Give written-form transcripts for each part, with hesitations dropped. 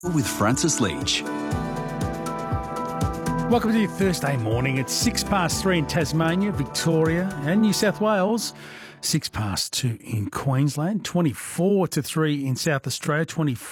with Francis Leach. Welcome to your Thursday morning. It's 3:06 in Tasmania, Victoria and New South Wales. 2:06 in Queensland, 24-3 in South Australia,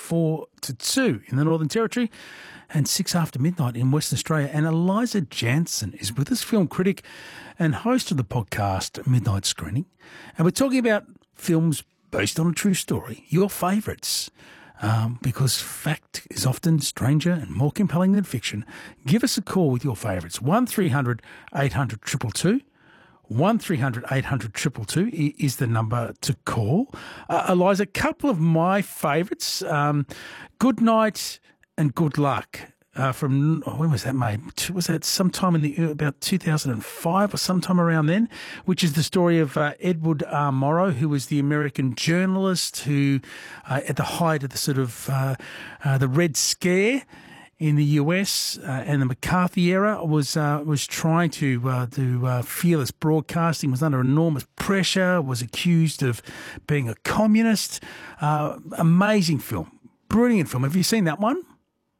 24-2 in the Northern Territory, and 6 after midnight in Western Australia. And Eliza Jansen is with us, film critic and host of the podcast Midnight Screening. And we're talking about films based on a true story, your favourites. Because fact is often stranger and more compelling than fiction. Give us a call with your favourites. 1300 800 222. 1300 800 222 is the number to call. Eliza, a couple of my favourites. Good Night and Good Luck. From when was that made? Was that sometime in about 2005 or sometime around then? Which is the story of Edward R. Murrow, who was the American journalist who, at the height of the sort of the Red Scare in the US and the McCarthy era, was trying to do fearless broadcasting. Was under enormous pressure. Was accused of being a communist. Amazing film, brilliant film. Have you seen that one?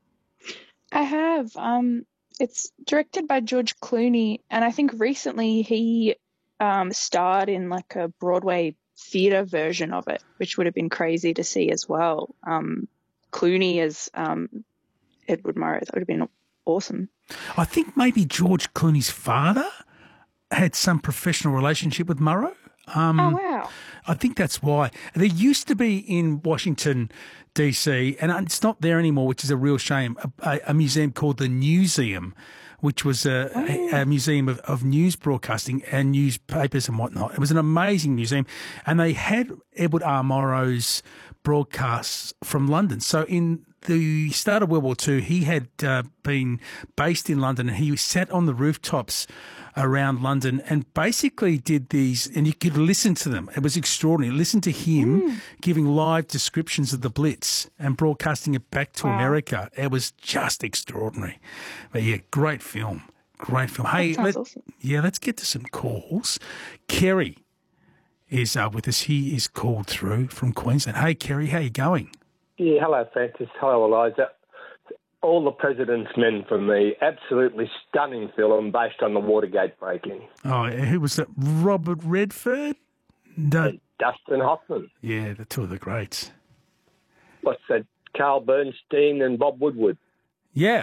I have. It's directed by George Clooney, and I think recently he starred in like a Broadway theatre version of it, which would have been crazy to see as well. Clooney as Edward Murrow, that would have been awesome. I think maybe George Clooney's father had some professional relationship with Murrow. Oh, wow. I think that's why. There used to be in Washington, D.C., and it's not there anymore, which is a real shame, a museum called the Newseum, which was a museum of news broadcasting and newspapers and whatnot. It was an amazing museum, and they had Edward R. Murrow's broadcasts from London. So in the start of World War II, he had been based in London, and he sat on the rooftops around London and basically did these, and you could listen to them. It was extraordinary. Listen to him giving live descriptions of the Blitz and broadcasting it back to America. It was just extraordinary. But yeah, great film. Great film. Hey, awesome. Let's get to some calls. Kerry is with us. He is called through from Queensland. Hey, Kerry, how you going? Yeah, hello, Francis. Hello, Eliza. All the President's Men from the absolutely stunning film based on the Watergate break-in. Oh, who was that? Robert Redford? Dustin Hoffman. Yeah, the two of the greats. What's that? Carl Bernstein and Bob Woodward. Yeah.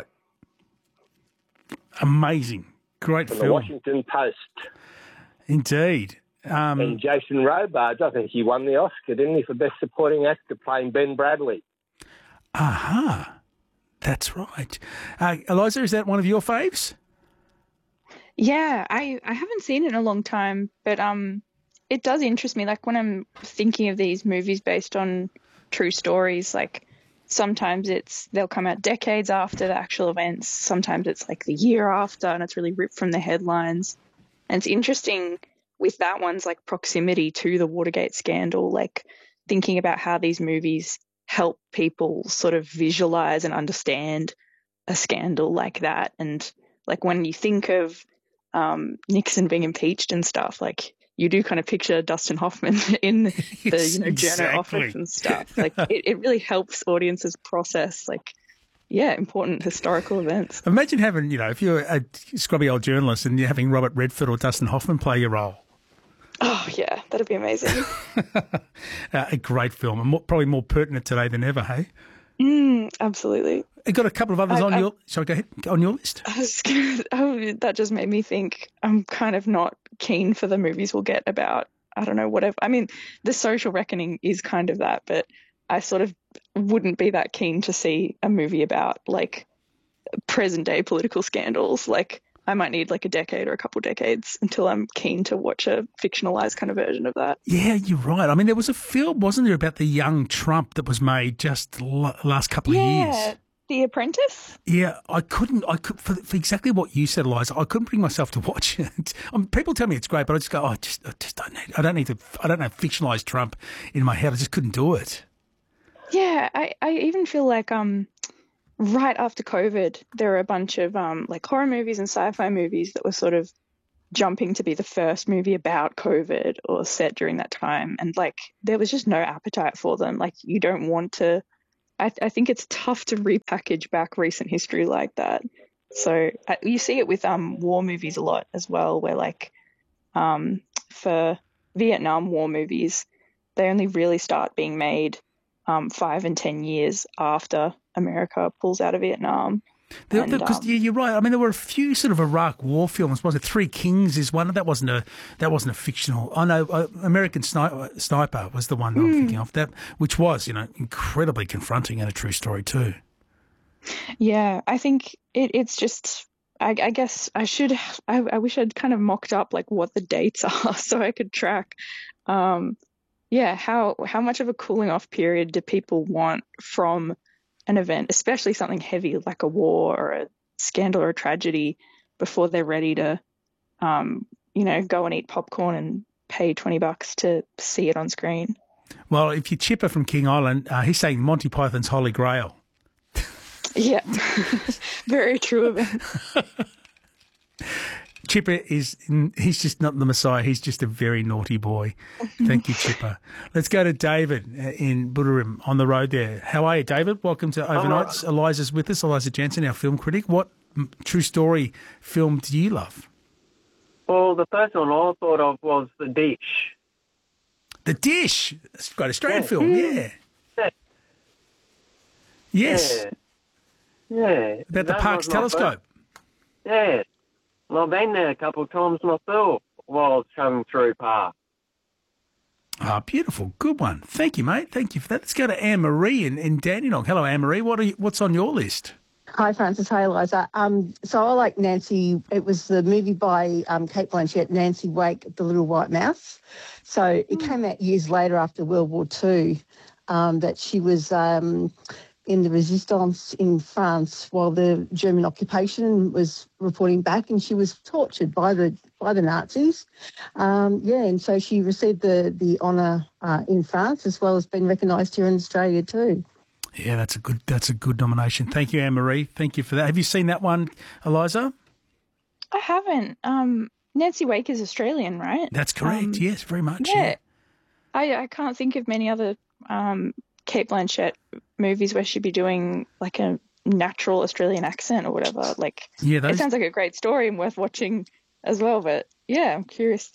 Amazing. Great from film. The Washington Post. Indeed. And Jason Robards, I think he won the Oscar, didn't he, for Best Supporting Actor playing Ben Bradley. Aha. That's right. Eliza, is that one of your faves? Yeah, I haven't seen it in a long time, but it does interest me. Like when I'm thinking of these movies based on true stories, like sometimes they'll come out decades after the actual events. Sometimes it's like the year after, and it's really ripped from the headlines. And it's interesting with that one's like proximity to the Watergate scandal, like thinking about how these movies help people sort of visualize and understand a scandal like that. And like when you think of Nixon being impeached and stuff, like you do kind of picture Dustin Hoffman in the Journal office and stuff. Like it really helps audiences process important historical events. Imagine having, if you're a scrubby old journalist and you're having Robert Redford or Dustin Hoffman play your role. Oh, yeah, that'd be amazing. A great film, and probably more pertinent today than ever, hey? Absolutely. You got a couple of others on your... Sorry, go ahead. On your list? That just made me think I'm kind of not keen for the movies we'll get about, I don't know, whatever. I mean, The Social Reckoning is kind of that, but I sort of wouldn't be that keen to see a movie about, like, present-day political scandals. Like, I might need like a decade or a couple decades until I'm keen to watch a fictionalized kind of version of that. Yeah, you're right. I mean, there was a film, wasn't there, about the young Trump that was made just last couple of years? Yeah, The Apprentice? Yeah, I could, for exactly what you said, Eliza, I couldn't bring myself to watch it. People tell me it's great, but I just go, I just don't need to, I don't have fictionalized Trump in my head. I just couldn't do it. Yeah, I even feel like, right after COVID, there were a bunch of like horror movies and sci-fi movies that were sort of jumping to be the first movie about COVID or set during that time. And like there was just no appetite for them. Like you don't want to I think it's tough to repackage back recent history like that. So you see it with war movies a lot as well, where like for Vietnam War movies, they only really start being made 5 and 10 years after America pulls out of Vietnam. Because you're right. I mean, there were a few sort of Iraq War films. Was it Three Kings? Is one that wasn't a fictional? I know American Sniper was the one I'm thinking of. That which was incredibly confronting and a true story too. Yeah, I think it's just. I guess I should. I wish I'd kind of mocked up like what the dates are so I could track. Yeah, how much of a cooling off period do people want from an event, especially something heavy like a war or a scandal or a tragedy, before they're ready to, go and eat popcorn and pay $20 to see it on screen? Well, if you're Chipper from King Island, he's saying Monty Python's Holy Grail. Yeah, very true of him. Chipper he's just not the Messiah. He's just a very naughty boy. Thank you, Chipper. Let's go to David in Buderim on the road there. How are you, David? Welcome to Overnights. Eliza's with us, Eliza Jansen, our film critic. What true story film do you love? Well, the first one I thought of was The Dish. The Dish. It's a great Australian film, yeah. Yes. Yeah. About the Parkes telescope. Yeah. Well, I've been there a couple of times myself while I was coming through Park. Ah, beautiful. Good one. Thank you, mate. Thank you for that. Let's go to Anne-Marie in Dandenong. Hello, Anne-Marie. What's on your list? Hi, Francis. Hi, Eliza. So I like Nancy. It was the movie by Cate Blanchett, Nancy Wake, The Little White Mouse. So it came out years later after World War II that she was in the resistance in France while the German occupation was reporting back, and she was tortured by the Nazis. And so she received the honour in France, as well as being recognised here in Australia too. Yeah, that's a good nomination. Thank you, Anne-Marie. Thank you for that. Have you seen that one, Eliza? I haven't. Nancy Wake is Australian, right? That's correct. Yes, very much. Yeah. I can't think of many other Cate Blanchett movies where she'd be doing like a natural Australian accent or whatever. Like, it sounds like a great story and worth watching as well. But yeah, I'm curious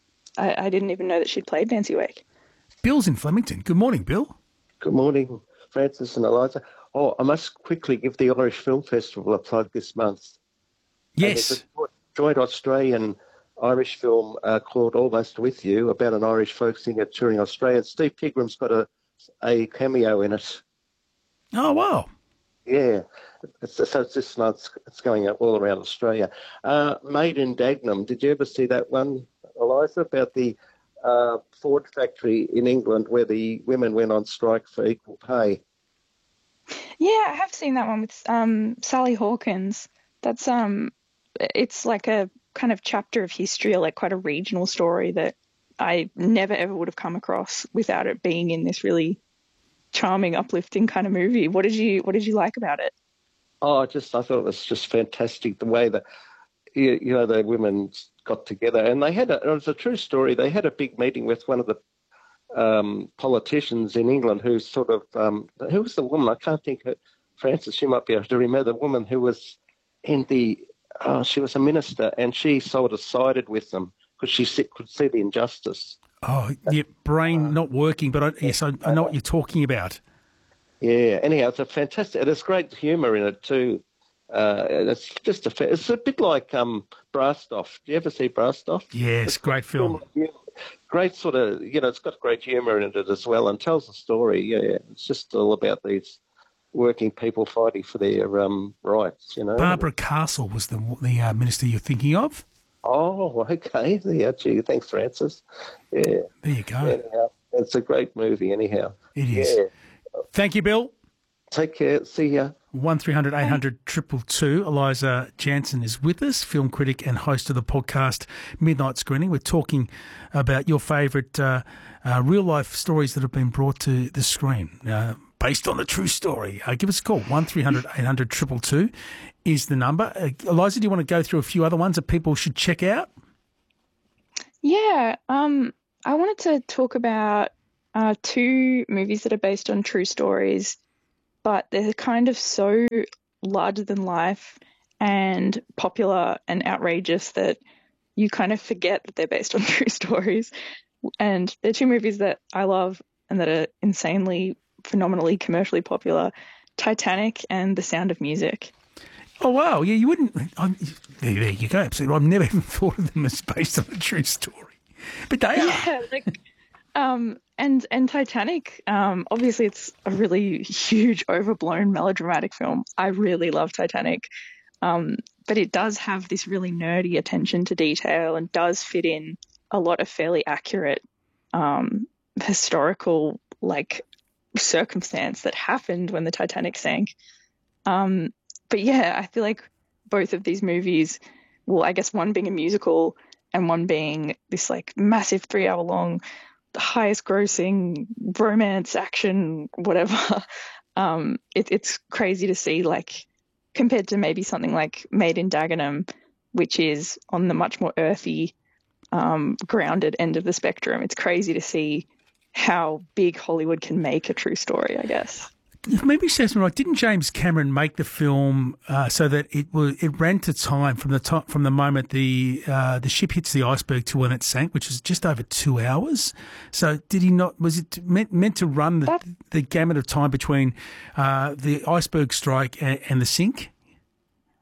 I didn't even know that she'd played Nancy Wake. Bill's in Flemington. Good morning, Bill. Good morning, Francis and Eliza. Oh, I must quickly give the Irish Film Festival a plug this month. Yes. There's a joint Australian Irish film called Almost With You, about an Irish folk singer touring Australia. Steve Pigram's got a cameo in it. Oh, wow. Yeah. So it's this month. It's going up all around Australia. Made in Dagenham. Did you ever see that one, Eliza, about the Ford factory in England where the women went on strike for equal pay? Yeah, I have seen that one with Sally Hawkins. That's it's like a kind of chapter of history, or like quite a regional story that I never ever would have come across without it being in this really charming, uplifting kind of movie. What did you like about it? Oh, I thought it was just fantastic the way that the women got together, and it was a true story. They had a big meeting with one of the politicians in England who sort of who was the woman? I can't think of Francis. You might be able to remember the woman who was in the. She was a minister, and she sort of sided with them because she could see the injustice. Oh, your brain not working, but I know what you're talking about. Yeah. Anyhow, it's a fantastic. There's great humour in it too. It's just it's a bit like Brastoff. Do you ever see Brastoff? Yes, great film. Great sort of, it's got great humour in it as well, and tells a story. Yeah, it's just all about these working people fighting for their rights. Barbara Castle was the minister you're thinking of. Oh, okay. Yeah, gee, thanks, Francis. Yeah. There you go. Anyhow, it's a great movie, anyhow. It is. Yeah. Thank you, Bill. Take care. See ya. 1300 800 222. Eliza Jansen is with us, film critic and host of the podcast Midnight Screening. We're talking about your favourite real-life stories that have been brought to the screen based on a true story. Give us a call. 1300 800 222 is the number. Eliza, do you want to go through a few other ones that people should check out? Yeah. I wanted to talk about two movies that are based on true stories but they're kind of so larger than life and popular and outrageous that you kind of forget that they're based on true stories. And they're two movies that I love and that are insanely, phenomenally commercially popular: Titanic and The Sound of Music. Oh, wow. Yeah, you wouldn't. There you go. Absolutely. I've never even thought of them as based on a true story. But they are. Yeah, like, and Titanic, obviously it's a really huge, overblown, melodramatic film. I really love Titanic. But it does have this really nerdy attention to detail and does fit in a lot of fairly accurate historical, like, circumstance that happened when the Titanic sank. But yeah, I feel like both of these movies, well, I guess one being a musical and one being this like massive 3-hour long, highest grossing romance, action, whatever. It's crazy to see, like, compared to maybe something like Made in Dagenham, which is on the much more earthy, grounded end of the spectrum. It's crazy to see how big Hollywood can make a true story, I guess. Maybe says me right. Didn't James Cameron make the film so that it ran to time from the moment the ship hits the iceberg to when it sank, which is just over 2 hours? So did he not? Was it meant to run the gamut of time between the iceberg strike and the sink?